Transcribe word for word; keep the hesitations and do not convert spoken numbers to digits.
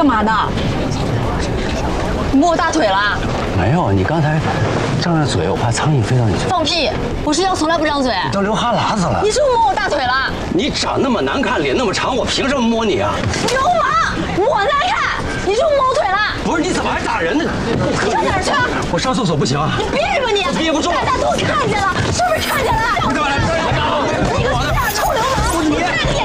干嘛呢？你摸我大腿了？ 没有，你刚才张着嘴，我怕苍蝇飞到你嘴。 放屁！我睡觉从来不张嘴。 都流哈喇子了。 你是不是摸我大腿了？ 你长那么难看，脸那么长，我凭什么摸你啊？ 流氓！我难看，你是不是摸我腿了？ 不是，你怎么还打人呢？不可以！ 上哪儿去？ 我上厕所不行啊。 你憋着吧你！ 憋不住。 大家都看见了，是不是看见了？ 你干嘛来？ 你个死大臭流氓！你看你！